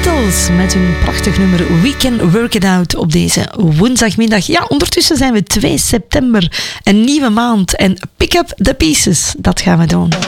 Beatles met hun prachtig nummer We Can Work It Out op deze woensdagmiddag. Ja, ondertussen zijn we 2 september, een nieuwe maand en pick up the pieces, dat gaan we doen.